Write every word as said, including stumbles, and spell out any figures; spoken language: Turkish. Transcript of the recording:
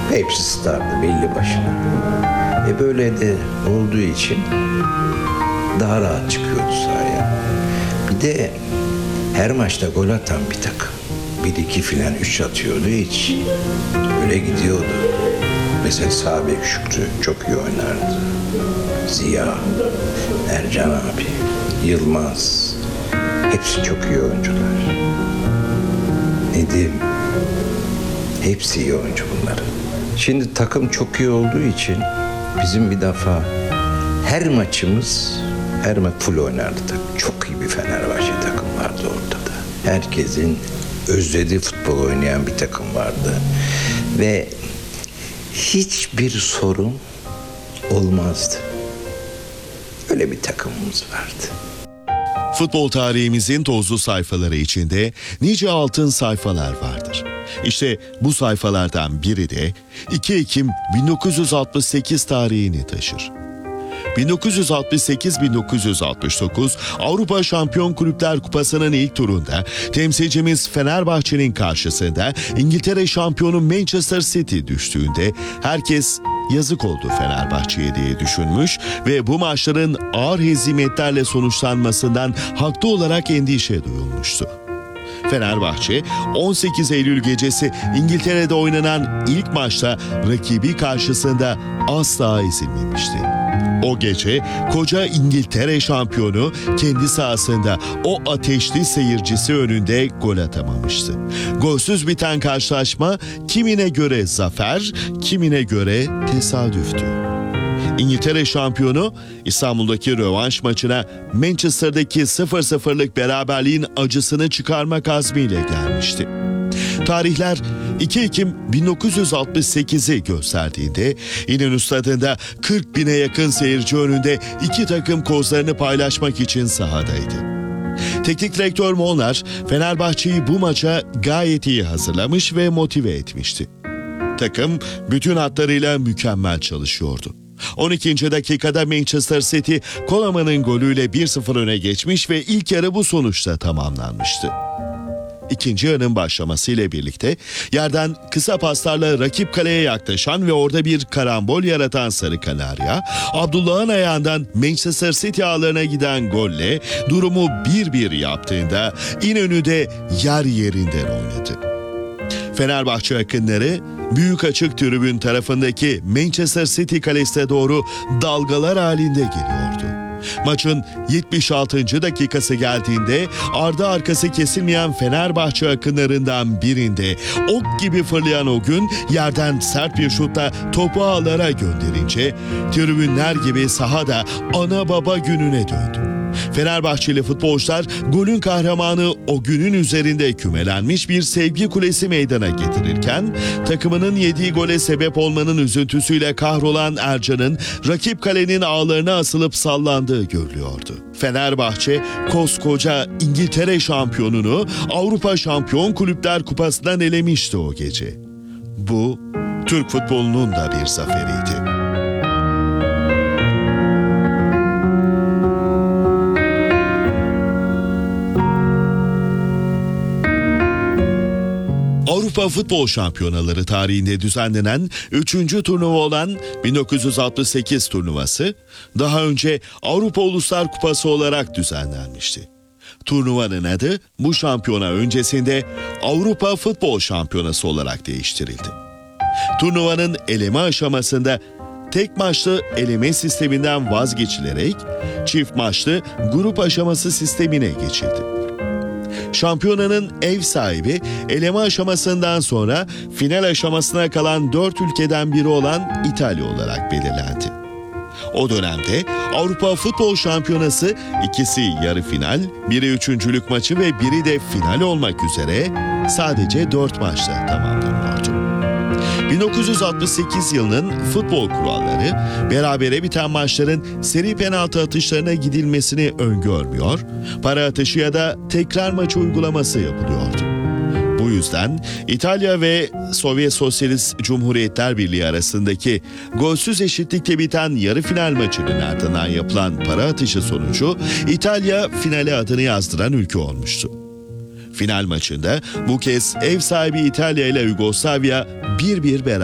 Hepsi stardı belli başına. E böyle de olduğu için daha rahat çıkıyordu sahaya. Bir de her maçta gol atan bir takım. Bir iki filan üç atıyordu hiç. Öyle gidiyordu. Mesela Sabek Şükrü çok iyi oynardı. Ziya, Ercan abi, Yılmaz. Hepsi çok iyi oyuncular. Nedim. Hepsi iyi oyuncu bunların. Şimdi takım çok iyi olduğu için bizim bir defa her maçımız her maç full oynardı takım. Çok iyi bir Fenerbahçe takım vardı ortada. Herkesin özlediği futbol oynayan bir takım vardı. Ve hiçbir sorun olmazdı. Öyle bir takımımız vardı. Futbol tarihimizin tozlu sayfaları içinde nice altın sayfalar vardır. İşte bu sayfalardan biri de iki Ekim bin dokuz yüz altmış sekiz tarihini taşır. bin dokuz yüz altmış sekiz bin dokuz yüz altmış dokuz Avrupa Şampiyon Kulüpler Kupası'nın ilk turunda temsilcimiz Fenerbahçe'nin karşısında İngiltere şampiyonu Manchester City düştüğünde herkes yazık oldu Fenerbahçe'ye diye düşünmüş ve bu maçların ağır hezimetlerle sonuçlanmasından haklı olarak endişe duyulmuştu. Fenerbahçe on sekiz Eylül gecesi İngiltere'de oynanan ilk maçta rakibi karşısında asla ezilmemişti. O gece koca İngiltere şampiyonu kendi sahasında o ateşli seyircisi önünde gol atamamıştı. Golsüz biten karşılaşma kimine göre zafer, kimine göre tesadüftü. İngiltere şampiyonu İstanbul'daki rövanş maçına Manchester'daki sıfır sıfırlık beraberliğin acısını çıkarmak azmiyle gelmişti. Tarihler iki Ekim bin dokuz yüz altmış sekizi gösterdiğinde İnönü Stadı'nda kırk bine yakın seyirci önünde iki takım kozlarını paylaşmak için sahadaydı. Teknik direktör Molnar Fenerbahçe'yi bu maça gayet iyi hazırlamış ve motive etmişti. Takım bütün hatlarıyla mükemmel çalışıyordu. on ikinci dakikada Manchester City Coleman'ın golüyle bir sıfır öne geçmiş ve ilk yarı bu sonuçta tamamlanmıştı. İkinci yarının başlamasıyla birlikte yerden kısa paslarla rakip kaleye yaklaşan ve orada bir karambol yaratan Sarı Kanarya, Abdullah'ın ayağından Manchester City ağlarına giden golle durumu bir bir yaptığında İnönü'de yer yerinden oynadı. Fenerbahçe akınları büyük açık tribün tarafındaki Manchester City kalesine doğru dalgalar halinde geliyordu. Maçın yetmiş altıncı dakikası geldiğinde ardı arkası kesilmeyen Fenerbahçe akınlarından birinde ok gibi fırlayan o gün yerden sert bir şutla topu ağlara gönderince tribünler gibi sahada ana baba gününe döndü. Fenerbahçeli futbolcular golün kahramanı o günün üzerinde kümelenmiş bir sevgi kulesi meydana getirirken takımının yediği gole sebep olmanın üzüntüsüyle kahrolan Ercan'ın rakip kalenin ağlarına asılıp sallandığı görülüyordu. Fenerbahçe koskoca İngiltere şampiyonunu Avrupa Şampiyon Kulüpler Kupası'ndan elemişti o gece. Bu Türk futbolunun da bir zaferiydi. Avrupa Futbol Şampiyonaları tarihinde düzenlenen üçüncü turnuva olan bin dokuz yüz altmış sekiz turnuvası daha önce Avrupa Uluslar Kupası olarak düzenlenmişti. Turnuvanın adı bu şampiyona öncesinde Avrupa Futbol Şampiyonası olarak değiştirildi. Turnuvanın eleme aşamasında tek maçlı eleme sisteminden vazgeçilerek çift maçlı grup aşaması sistemine geçildi. Şampiyonanın ev sahibi eleme aşamasından sonra final aşamasına kalan dört ülkeden biri olan İtalya olarak belirlendi. O dönemde Avrupa Futbol Şampiyonası ikisi yarı final, biri üçüncülük maçı ve biri de final olmak üzere sadece dört maçla tamamlanıyordu. bin dokuz yüz altmış sekiz yılının futbol kuralları berabere biten maçların seri penaltı atışlarına gidilmesini öngörmüyor, para atışı ya da tekrar maçı uygulaması yapılıyordu. Bu yüzden İtalya ve Sovyet Sosyalist Cumhuriyetler Birliği arasındaki golsüz eşitlikle biten yarı final maçının ardından yapılan para atışı sonucu İtalya finale adını yazdıran ülke olmuştu. Final maçında bu kez ev sahibi İtalya ile Yugoslavya bir bir beraber